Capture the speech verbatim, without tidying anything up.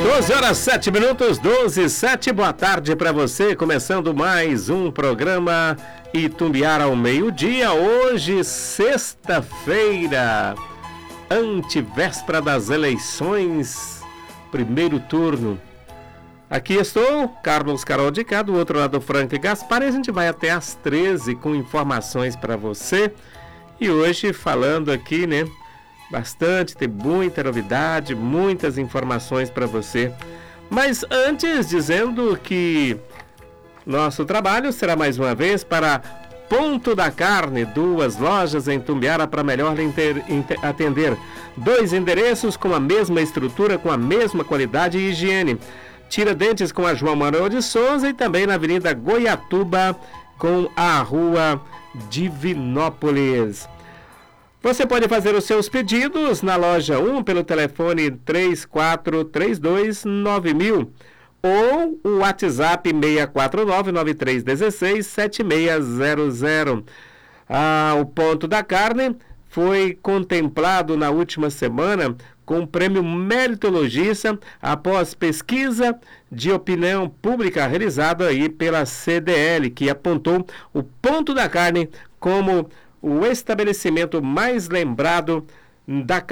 doze horas, sete minutos, doze, sete, boa tarde para você, começando mais um programa Itumbiara ao meio-dia, hoje, sexta-feira, antevéspera das eleições, primeiro turno. Aqui estou, Carlos Carol de Cá, do outro lado Frank Gaspar, e a gente vai até às treze com informações para você, e hoje falando aqui, né, bastante, tem muita novidade, muitas informações para você. Mas antes, dizendo que nosso trabalho será mais uma vez para Ponto da Carne, duas lojas em Itumbiara para melhor inter, inter, atender. Dois endereços com a mesma estrutura, com a mesma qualidade e higiene. Tiradentes com a João Manuel de Souza e também na Avenida Goiatuba com a Rua Divinópolis. Você pode fazer os seus pedidos na loja um pelo telefone três quatro três dois nove mil ou o WhatsApp seis quatro nove, nove três um seis, sete seis zero zero. Ah, o Ponto da Carne foi contemplado na última semana com o prêmio Meritologista após pesquisa de opinião pública realizada aí pela C D L, que apontou o Ponto da Carne como o estabelecimento mais lembrado da